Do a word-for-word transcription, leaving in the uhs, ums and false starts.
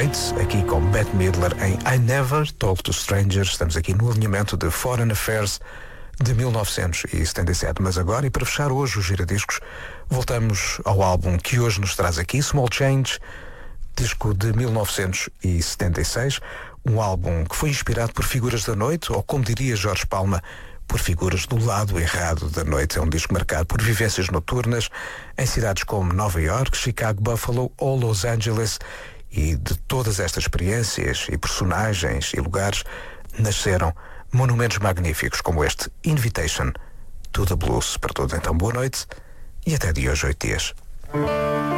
noite, aqui com Bette Midler em I Never Talk to Strangers. Estamos aqui no alinhamento de Foreign Affairs de mil novecentos e setenta e sete. Mas agora, e para fechar hoje os giradiscos, voltamos ao álbum que hoje nos traz aqui, Small Change, disco de mil novecentos e setenta e seis, um álbum que foi inspirado por figuras da noite, ou como diria Jorge Palma, por figuras do lado errado da noite. É um disco marcado por vivências noturnas em cidades como Nova York, Chicago, Buffalo ou Los Angeles, e de todas estas experiências e personagens e lugares nasceram monumentos magníficos como este Invitation to the Blues. Para todos então, boa noite e até de hoje, oito dias.